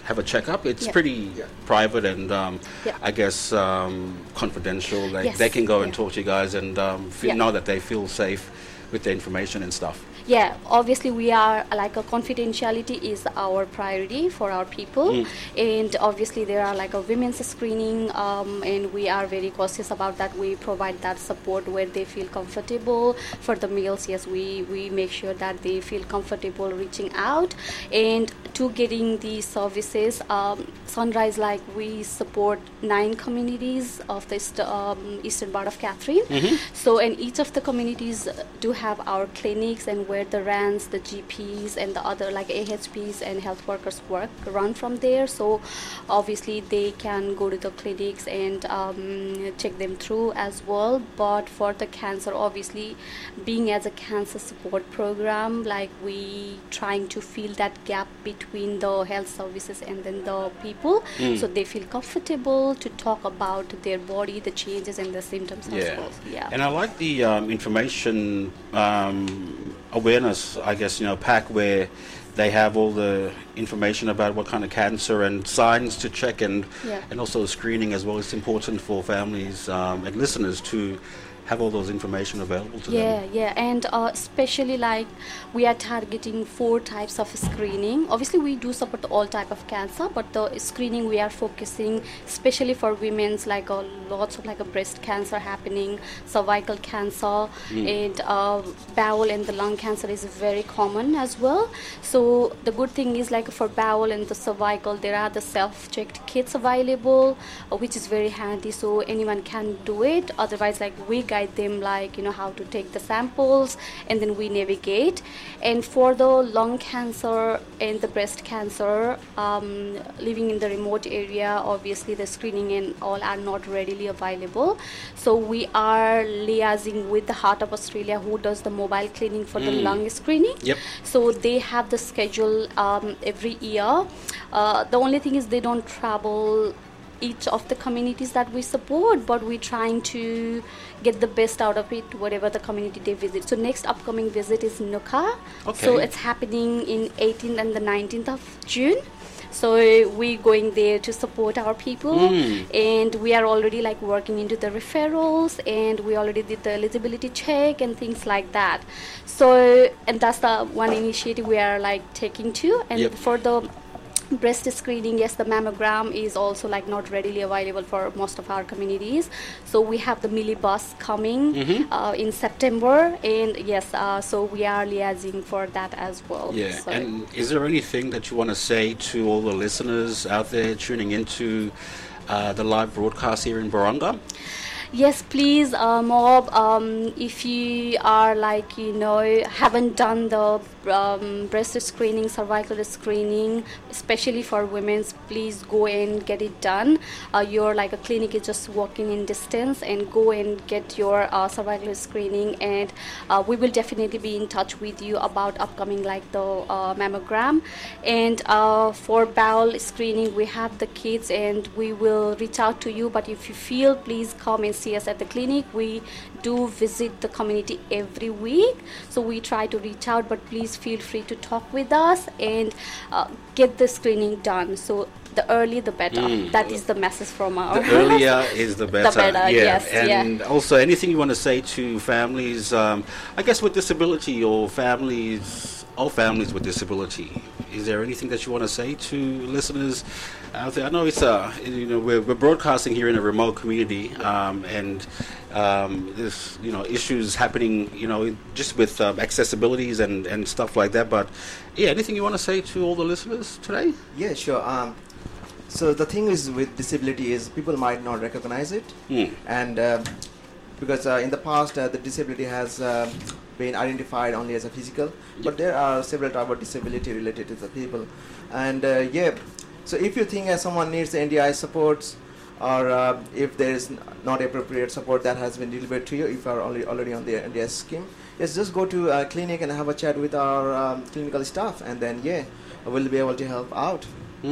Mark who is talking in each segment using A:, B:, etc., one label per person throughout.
A: have a checkup. It's
B: Yeah.
A: pretty private and
B: Yeah.
A: I guess confidential.
B: Yes.
A: They can go and
B: Yeah.
A: talk to you guys and
B: Yeah.
A: know that they feel safe with the information and stuff.
B: Yeah, obviously we are like a confidentiality is our priority for our people, and obviously there are like a women's screening, and we are very cautious about that. We provide that support where they feel comfortable. For the males, yes, we make sure that they feel comfortable reaching out and to getting these services. Sunrise, like we support 9 communities of the eastern part of Catherine. So, and each of the communities do have our clinics and where the RANs, the GPs, and the other like AHPs and health workers run from there. So, obviously they can go to the clinics and check them through as well. But for the cancer, obviously, being as a cancer support program, like we trying to fill that gap between the health services and then the people, so they feel comfortable to talk about their body, the changes and the symptoms as well. Yeah.
A: And I like the information awareness, I guess, pack where they have all the information about what kind of cancer and signs to check and also screening as well. It's important for families and listeners to have all those information available to them.
B: Yeah, and especially like we are targeting 4 types of screening. Obviously, we do support all type of cancer, but the screening we are focusing, especially for women's, like lots of like a breast cancer happening, cervical cancer, and bowel and the lung cancer is very common as well. So the good thing is like for bowel and the cervical, there are the self-checked kits available, which is very handy. So anyone can do it. Otherwise, like we guide them like how to take the samples and then we navigate. And for the lung cancer and the breast cancer, living in the remote area, obviously the screening and all are not readily available. So we are liaising with the Heart of Australia, who does the mobile clinic for the lung screening. So they have the schedule every year. The only thing is they don't travel each of the communities that we support, but we're trying to get the best out of it, whatever the community they visit. So next upcoming visit is Nuka. So it's happening in 18th and the 19th of June. So we're going there to support our people, and we are already like working into the referrals, and we already did the eligibility check and things like that. So, and that's the one initiative we are like taking to. And for the breast screening, yes, the mammogram is also like not readily available for most of our communities. So we have the millibus coming in September, and yes, so we are liaising for that as well. So.
A: And is there anything that you want to say to all the listeners out there tuning into the live broadcast here in Barunga?
B: Yes, please, Mob, if you are like, haven't done the breast screening, cervical screening, especially for women, please go and get it done. Your like a clinic is just walking in distance, and go and get your cervical screening, and we will definitely be in touch with you about upcoming like the mammogram. And for bowel screening, we have the kits and we will reach out to you, but if you feel, please come and see us at the clinic. We do visit the community every week, so we try to reach out, but please feel free to talk with us and get the screening done. So the earlier the better. That is the message from our
A: The earlier is the better.
B: The better, yes.
A: And also anything you want to say to families, I guess with disability or families with disability, is there anything that you want to say to listeners out there? I know it's we're broadcasting here in a remote community, and there's issues happening just with accessibilities and stuff like that. But anything you want to say to all the listeners today?
C: Yeah, sure. So the thing is with disability is people might not recognize it, and because in the past the disability has been identified only as a physical, but there are several types of disability related to the people, and so if you think someone needs the NDI supports, or if there is not appropriate support that has been delivered to you, if you are already on the NDI scheme, yes, just go to a clinic and have a chat with our clinical staff, and then we'll be able to help out.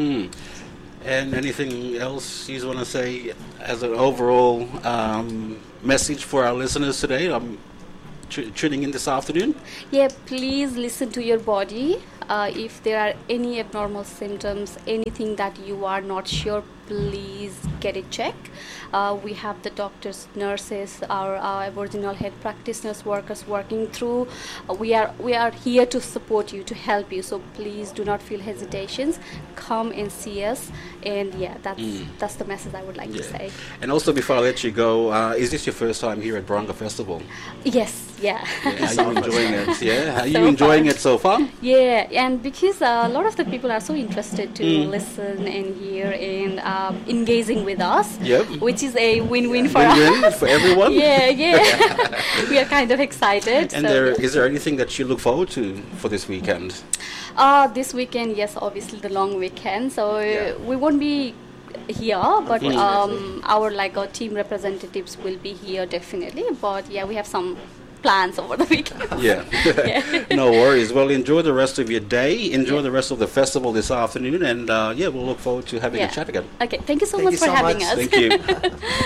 A: And anything else you want to say as an overall message for our listeners today? tuning in this afternoon?
B: Yeah, please listen to your body. If there are any abnormal symptoms, anything that you are not sure, please get it checked. We have the doctors, nurses, our Aboriginal health practitioners, workers working through. We are here to support you, to help you. So please do not feel hesitations. Come and see us. And yeah, that's the message I would like to say.
A: And also, before I let you go, is this your first time here at Barunga Festival?
B: Yes, yeah.
A: Are you enjoying it? Yeah, are you enjoying it so far?
B: Yeah, and because a lot of the people are so interested to listen and hear and engaging with us, which is a win-win for us.
A: For everyone.
B: Yeah. We are kind of excited.
A: And is there anything that you look forward to for this weekend?
B: This weekend, yes, obviously the long weekend. So we won't be here, but our team representatives will be here definitely. But yeah, we have some plans over the weekend.
A: No worries. Well, enjoy the rest of your day. Enjoy the rest of the festival this afternoon, and we'll look forward to having a chat again.
B: Okay, thank you so much for having us.
A: Thank you.